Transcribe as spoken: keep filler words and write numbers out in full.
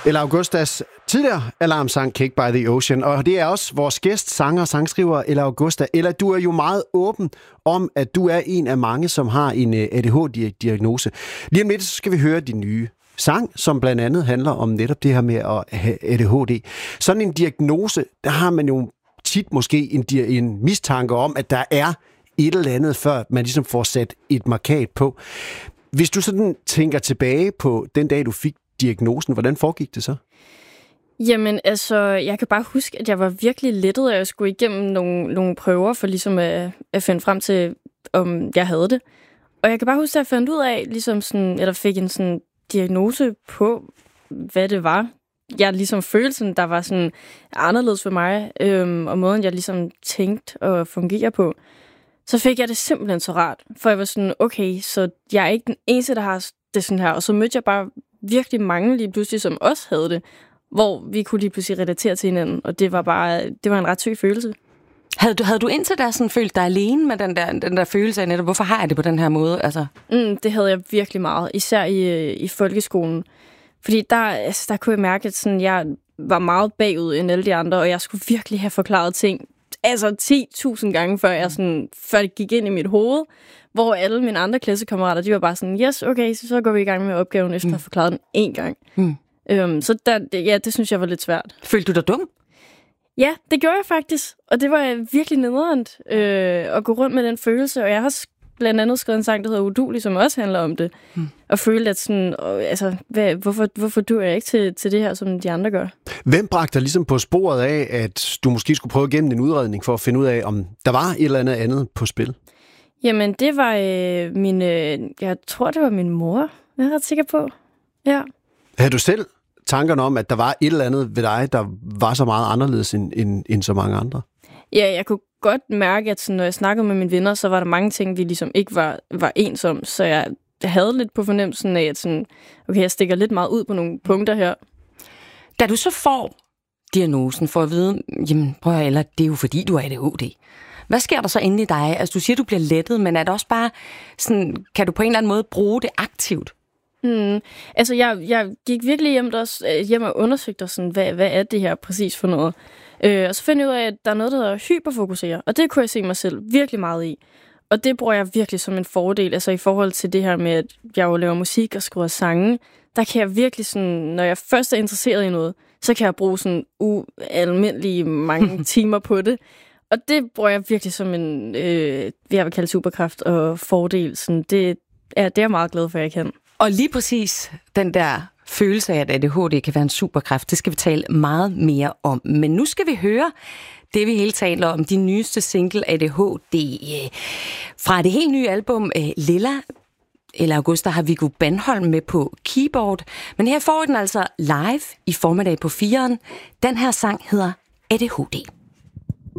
Ella Augustas tidligere alarmsang Cake by the Ocean, og det er også vores gæst, sanger og sangskriver Ella Augusta. Ella, du er jo meget åben om, at du er en af mange, som har en A D H D-diagnose. Lige om lidt, så skal vi høre din nye sang, som blandt andet handler om netop det her med at have A D H D. Sådan en diagnose, der har man jo tit måske en, en mistanke om, at der er et eller andet, før man ligesom får sat et markat på. Hvis du sådan tænker tilbage på den dag, du fik diagnosen, hvordan foregik det så? Jamen, altså, jeg kan bare huske, at jeg var virkelig lettet, at jeg skulle igennem nogle, nogle prøver for ligesom at, at finde frem til, om jeg havde det. Og jeg kan bare huske, at jeg fandt ud af, ligesom sådan, eller fik en sådan diagnose på, hvad det var. Jeg ligesom følelsen, der var sådan anderledes for mig, øhm, og måden, jeg ligesom tænkte og fungerer på. Så fik jeg det simpelthen så rart, for jeg var sådan, okay, så jeg er ikke den eneste, der har det sådan her. Og så mødte jeg bare virkelig mange lige pludselig, som også havde det, hvor vi kunne lige pludselig relatere til hinanden, og det var bare, det var en ret syg følelse. Havde du, havde du indtil da sådan følt dig alene med den der, den der følelse af netop, hvorfor har jeg det på den her måde? Altså? Mm, det havde jeg virkelig meget, især i, i folkeskolen. Fordi der, altså, der kunne jeg mærke, at sådan, jeg var meget bagud end alle de andre, og jeg skulle virkelig have forklaret ting, altså ti tusind gange, før, jeg sådan, før det gik ind i mit hoved, hvor alle mine andre klassekammerater, de var bare sådan, yes, okay, så, så går vi i gang med opgaven, efter mm. at have forklaret den én gang. Mm. Øhm, så der, ja, det synes jeg var lidt svært. Følte du dig dum? Ja, det gjorde jeg faktisk, og det var virkelig nederent øh, at gå rundt med den følelse, og jeg har blandt andet skrevet en sang, der hedder Uduelig, som også handler om det, mm. og følte, at sådan, øh, altså, hvad, hvorfor, hvorfor duer jeg ikke til, til det her, som de andre gør? Hvem bragte dig ligesom på sporet af, at du måske skulle prøve igennem en udredning for at finde ud af, om der var et eller andet andet på spil? Jamen, det var øh, min, øh, jeg tror, det var min mor, jeg er ret sikker på, ja. Havde du selv tankerne om, at der var et eller andet ved dig, der var så meget anderledes end, end, end så mange andre? Ja, jeg kunne godt mærke, at sådan, når jeg snakkede med mine venner, så var der mange ting, vi ligesom ikke var, var ens om. Så jeg havde lidt på fornemmelsen af, at sådan, okay, jeg stikker lidt meget ud på nogle punkter her. Da du så får diagnosen for at vide, jamen prøv at høre, eller det er jo fordi, du er A D H D. Hvad sker der så inde i dig? Altså, du siger, du bliver lettet, men er det også bare sådan, kan du på en eller anden måde bruge det aktivt? Hmm. Altså, jeg, jeg gik virkelig hjem, der, hjem og undersøgte, sådan, hvad, hvad er det her præcis for noget? Øh, og så fandt jeg ud af, at der er noget, der hedder hyperfokusere, og det kunne jeg se mig selv virkelig meget i. Og det bruger jeg virkelig som en fordel, altså i forhold til det her med, at jeg jo laver musik og skriver sange, der kan jeg virkelig sådan, når jeg først er interesseret i noget, så kan jeg bruge sådan ualmindelige mange timer på det. Og det bruger jeg virkelig som en, øh, jeg vil kalde superkraft og fordel. Sådan, det, ja, det er jeg meget glad for, at jeg kan. Og lige præcis den der følelse af, at A D H D kan være en superkraft, det skal vi tale meget mere om. Men nu skal vi høre det, vi hele taler om, de nyeste single A D H D fra det helt nye album Lilla. Ella Augusta har Viggo Bandholm med på keyboard. Men her får den altså live i formiddag på fireren. Den her sang hedder A D H D.